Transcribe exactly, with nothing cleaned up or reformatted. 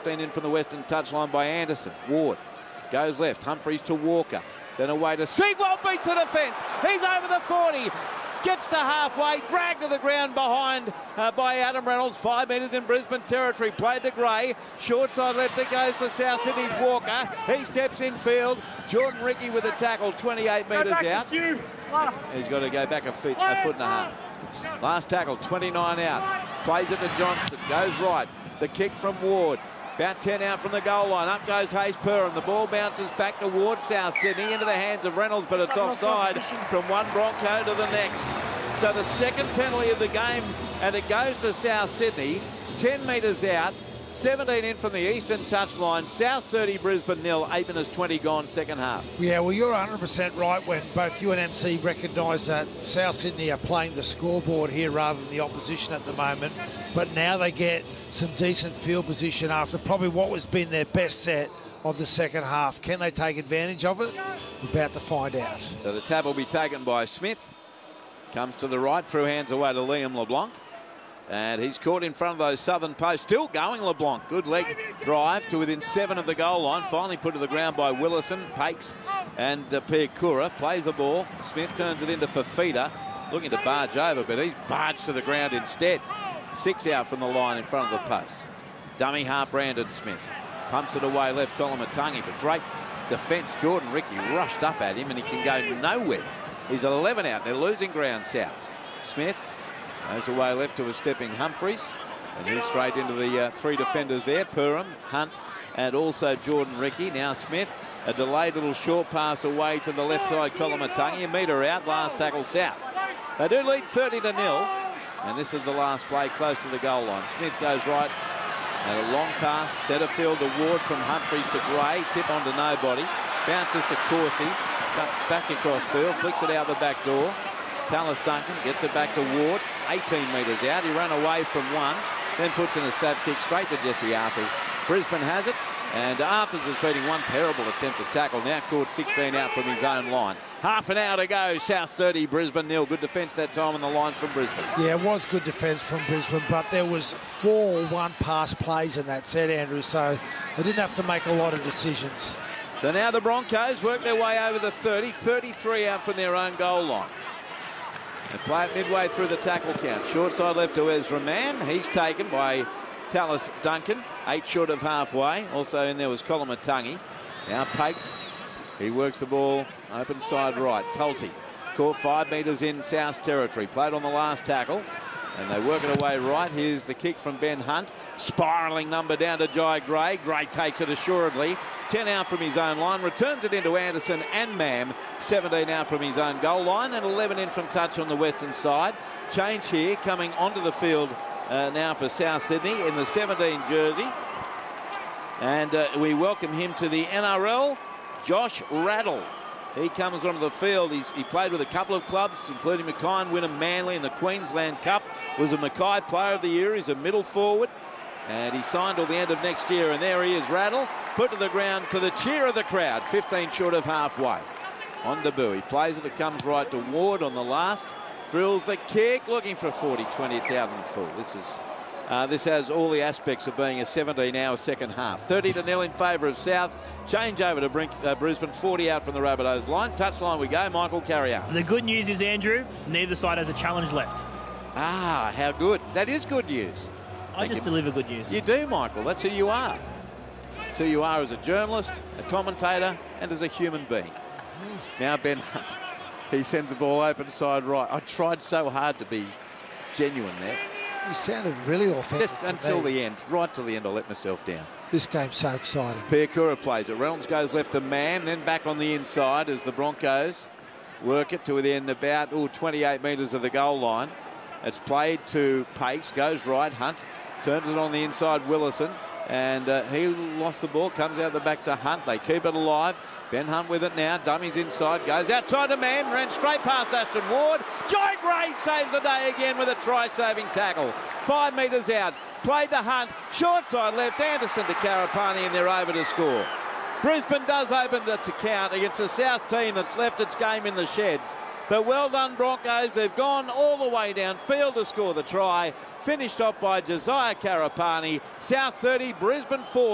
fifteen in from the western touchline by Anderson. Ward goes left. Humphries to Walker. Then away to Seagwell, beats the defence. He's over the forty. Gets to halfway, dragged to the ground behind uh, by Adam Reynolds. Five metres in Brisbane territory. Played to Gray. Short side left it goes for South Sydney's Walker. He steps in field. Jordan Ricky with a tackle, twenty-eight metres out. He's got to go back a foot, a foot and a half. Last tackle, twenty-nine out. Plays it to Johnston. Goes right. The kick from Ward. About ten out from the goal line. Up goes Hayes Perham. The ball bounces back towards South Sydney into the hands of Reynolds, but it's offside from one Bronco to the next. So the second penalty of the game, and it goes to South Sydney. ten metres out. seventeen in from the eastern touchline. South thirty, Brisbane nil. eight minutes twenty gone, second half. Yeah, well, you're one hundred percent right when both you and M C recognise that South Sydney are playing the scoreboard here rather than the opposition at the moment. But now they get some decent field position after probably what was been their best set of the second half. Can they take advantage of it? We're about to find out. So the tap will be taken by Smith. Comes to the right, through hands away to Liam LeBlanc. And he's caught in front of those southern posts. Still going, LeBlanc. Good leg drive to within seven of the goal line. Finally put to the ground by Willison, Pakes and uh, Piakura. Plays the ball. Smith turns it into Fafita. Looking to barge over, but he's barged to the ground instead. Six out from the line in front of the post. Dummy half Brandon Smith. Pumps it away left column of Tungy, but great defence. Jordan Ricky rushed up at him and he can go nowhere. He's eleven out. They're losing ground, South. Smith goes away left to a stepping Humphries. And he's straight into the uh, three defenders there. Perham, Hunt, and also Jordan Ricky. Now Smith, a delayed little short pass away to the left side column of Tungy. A metre out, last tackle South. They do lead thirty to nil. And this is the last play close to the goal line. Smith goes right. And a long pass, centre field to Ward from Humphries to Gray. Tip onto nobody. Bounces to Corsi. Cuts back across field. Flicks it out the back door. Tallis Duncan gets it back to Ward. eighteen metres out. He ran away from one. Then puts in a stab kick straight to Jesse Arthurs. Brisbane has it. And Arthurs is beating one terrible attempt to tackle. Now caught sixteen out from his own line. Half an hour to go. South thirty, Brisbane nil. Good defence that time on the line from Brisbane. Yeah, it was good defence from Brisbane, but there was four one-pass plays in that set, Andrew, so they didn't have to make a lot of decisions. So now the Broncos work their way over the thirty. thirty-three out from their own goal line. They play it midway through the tackle count. Short side left to Ezra Mann. He's taken by Tallis Duncan. Eight short of halfway. Also in there was Colin Matangi. Now Pakes. He works the ball open side right. Tulty caught five metres in South territory. Played on the last tackle. And they work it away right. Here's the kick from Ben Hunt. Spiralling number down to Jai Gray. Gray takes it assuredly. ten out from his own line. Returns it into Anderson and Mam. seventeen out from his own goal line. And eleven in from touch on the western side. Change here coming onto the field uh, now for South Sydney in the seventeen jersey. And uh, we welcome him to the N R L. Josh Rattle. He comes onto the field. He's, he played with a couple of clubs, including Mackay and Wynnum Manly in the Queensland Cup. Was a Mackay Player of the Year. He's a middle forward. And he signed till the end of next year. And there he is, Rattle. Put to the ground to the cheer of the crowd. fifteen short of halfway. On debut. He plays it. It comes right to Ward on the last. Drills the kick. Looking for forty twenty. It's out in full. This is... Uh, this has all the aspects of being a seventeen hour second half. thirty to nil in favour of South. Change over to Brink, uh, Brisbane. forty out from the Rabbitohs line. Touchline we go. Michael, carry on. The good news is, Andrew, neither side has a challenge left. Ah, how good. That is good news. I Thank just you. deliver good news. You do, Michael. That's who you are. That's who you are as a journalist, a commentator, and as a human being. Now Ben Hunt. He sends the ball open side right. I tried so hard to be genuine there. You sounded really authentic. Just until the end. Right till the end, I let myself down. This game's so exciting. Piakura plays it. Reynolds goes left to Mann, then back on the inside as the Broncos work it to within about ooh, twenty-eight metres of the goal line. It's played to Pakes, goes right. Hunt turns it on the inside, Willison, and uh, he lost the ball, comes out the back to Hunt. They keep it alive. Ben Hunt with it now. Dummies inside. Goes outside to Mann. Ran straight past Aston Ward. Jai Gray saves the day again with a try-saving tackle. Five metres out. Played to Hunt. Short side left. Anderson to Karapani, and they're over to score. Brisbane does open it to count against a South team that's left its game in the sheds. But well done, Broncos. They've gone all the way downfield to score the try. Finished off by Josiah Karapani. South thirty, Brisbane four.